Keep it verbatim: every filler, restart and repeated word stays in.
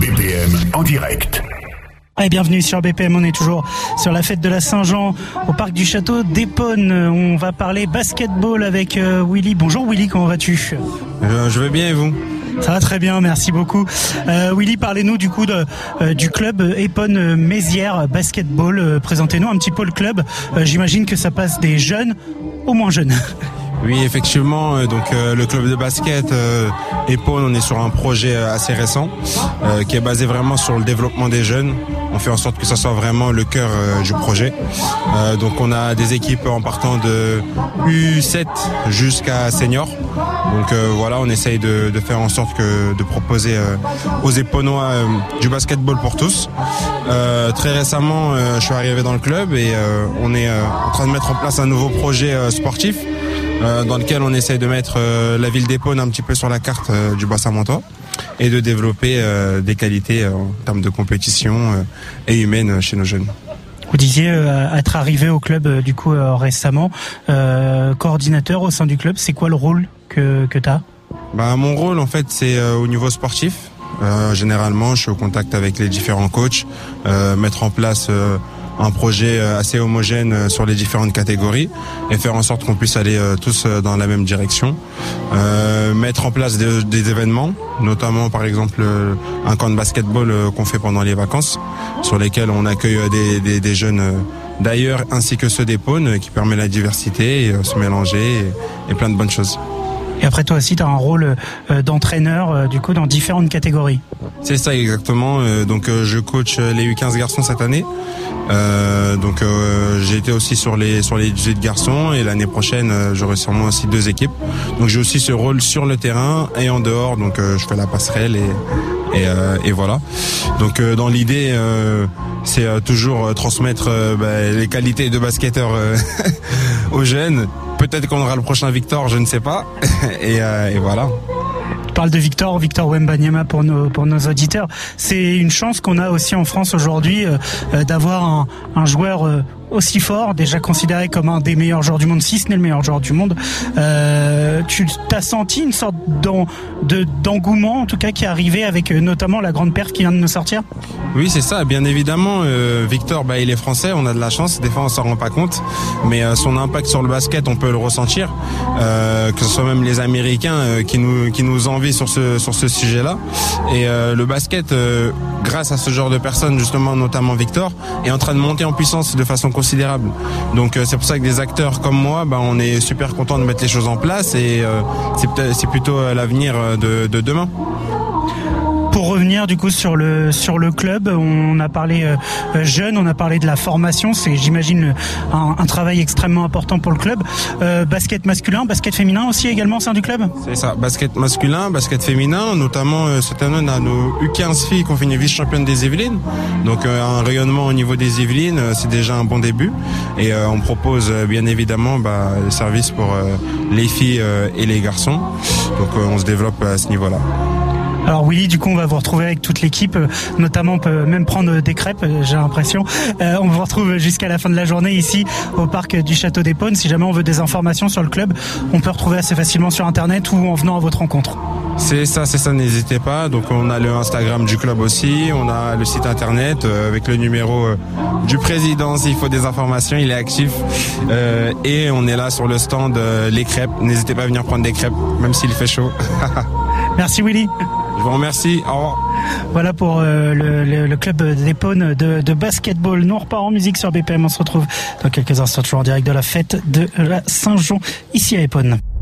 B P M en direct. Et bienvenue sur B P M, on est toujours sur la fête de la Saint-Jean au parc du château d'Épône. On va parler basketball avec euh, Willy. Bonjour Willy, comment vas-tu ? euh, Je vais bien et vous ? Ça va très bien, merci beaucoup. Euh, Willy, parlez-nous du coup de, euh, du club Épône-Mézières Basketball. Euh, présentez-nous un petit peu le club. Euh, j'imagine que ça passe des jeunes aux moins jeunes. Oui, effectivement. Donc euh, le club de basket euh, Épône, on est sur un projet assez récent euh, qui est basé vraiment sur le développement des jeunes. On fait en sorte que ça soit vraiment le cœur euh, du projet. Euh, donc on a des équipes en partant de U sept jusqu'à senior. Donc euh, voilà, on essaye de, de faire en sorte que de proposer euh, aux Épônois euh, du basketball pour tous. Euh, très récemment, euh, je suis arrivé dans le club et euh, on est euh, en train de mettre en place un nouveau projet euh, sportif. Euh, dans lequel on essaye de mettre euh, la ville d'Épône un petit peu sur la carte euh, du bassin mantois et de développer euh, des qualités euh, en termes de compétition euh, et humaine euh, chez nos jeunes. Vous disiez euh, être arrivé au club euh, du coup euh, récemment, euh, coordinateur au sein du club, c'est quoi le rôle que, que tu as ? Bah, mon rôle en fait c'est euh, au niveau sportif. Euh, généralement je suis au contact avec les différents coachs, euh, mettre en place euh, un projet assez homogène sur les différentes catégories et faire en sorte qu'on puisse aller tous dans la même direction. Euh, mettre en place des, des événements, notamment par exemple un camp de basketball qu'on fait pendant les vacances, sur lesquels on accueille des, des, des jeunes d'ailleurs ainsi que ceux d'Épône, qui permet la diversité, et se mélanger et, et plein de bonnes choses. Et après toi aussi tu as un rôle euh, d'entraîneur euh, du coup dans différentes catégories. C'est ça exactement, euh, donc euh, je coach les U quinze garçons cette année. Euh, donc euh, j'ai été aussi sur les sur les dix-huit garçons et l'année prochaine euh, j'aurai sûrement aussi deux équipes. Donc j'ai aussi ce rôle sur le terrain et en dehors, donc euh, je fais la passerelle et et, euh, et voilà. Donc euh, dans l'idée euh, c'est euh, toujours euh, transmettre euh, bah, les qualités de basketteur euh, aux jeunes. Peut-être qu'on aura le prochain Victor, je ne sais pas. et, euh, et voilà. Je parle de Victor, Victor Wembanyama pour nos pour nos auditeurs. C'est une chance qu'on a aussi en France aujourd'hui euh, d'avoir un, un joueur euh, aussi fort, déjà considéré comme un des meilleurs joueurs du monde, si ce n'est le meilleur joueur du monde. Euh, tu t'as senti une sorte d'en, de, d'engouement, en tout cas, qui est arrivé avec euh, notamment la grande perf qui vient de nous sortir ? Oui, c'est ça, bien évidemment. Euh, Victor, bah, il est français, on a de la chance, des fois on s'en rend pas compte, mais euh, son impact sur le basket, on peut le ressentir. Euh, que ce soit même les Américains euh, qui nous qui nous envient sur ce sur ce sujet-là. Et euh, le basket, euh, grâce à ce genre de personnes, justement, notamment Victor, est en train de monter en puissance de façon considérable. Donc euh, c'est pour ça que des acteurs comme moi, bah, on est super content de mettre les choses en place et euh, c'est, c'est plutôt euh, l'avenir de, de demain. Pour revenir du coup sur le sur le club, on a parlé euh, jeune, on a parlé de la formation, c'est j'imagine le, un, un travail extrêmement important pour le club. Euh, basket masculin, basket féminin aussi également au sein du club ? C'est ça, basket masculin, basket féminin, notamment euh, cette année on a nos U quinze filles qui ont fini vice-championne des Yvelines, donc euh, un rayonnement au niveau des Yvelines, euh, c'est déjà un bon début et euh, on propose euh, bien évidemment bah, des services pour euh, les filles euh, et les garçons, donc euh, on se développe à ce niveau-là. Alors Willy, du coup on va vous retrouver avec toute l'équipe, notamment on peut même prendre des crêpes, j'ai l'impression. Euh, on vous retrouve jusqu'à la fin de la journée ici au parc du château d'Épône. Si jamais on veut des informations sur le club, on peut retrouver assez facilement sur internet ou en venant à votre rencontre. C'est ça, c'est ça, n'hésitez pas. Donc on a le Instagram du club aussi, on a le site internet euh, avec le numéro euh, du président s'il faut des informations, il est actif. Euh, et on est là sur le stand euh, les crêpes, n'hésitez pas à venir prendre des crêpes, même s'il fait chaud. Merci Willy. Je vous remercie, au revoir. Voilà pour euh, le, le, le club d'Épône de, de basketball. Nous on repart en musique sur B P M, on se retrouve dans quelques instants toujours en direct de la fête de la Saint-Jean ici à Épône.